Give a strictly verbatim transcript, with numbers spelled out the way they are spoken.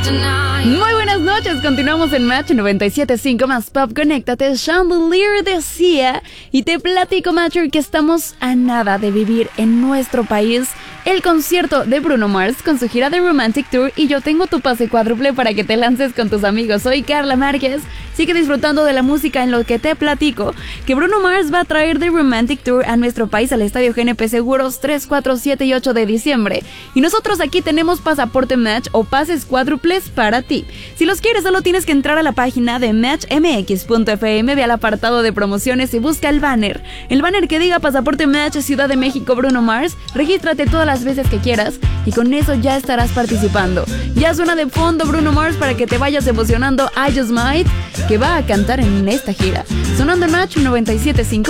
Muy buenas noches, continuamos en Match noventa y siete punto cinco más Pop. Conéctate, Chandelier decía, y te platico, Matcher, que estamos a nada de vivir en nuestro país el concierto de Bruno Mars con su gira de Romantic Tour, y yo tengo tu pase cuádruple para que te lances con tus amigos. Soy Carla Márquez, sigue disfrutando de la música en lo que te platico que Bruno Mars va a traer The Romantic Tour a nuestro país al Estadio G N P Seguros tres, cuatro, siete y ocho de diciembre, y nosotros aquí tenemos pasaporte Match o pases cuádruples para ti. Si los quieres, solo tienes que entrar a la página de match m x punto f m, ve al apartado de promociones y busca el banner, el banner que diga pasaporte Match Ciudad de México Bruno Mars, regístrate todas las veces que quieras y con eso ya estarás participando. Ya suena de fondo Bruno Mars para que te vayas emocionando I Just Might, que va a cantar en esta gira, sonando en Match noventa y siete punto cinco.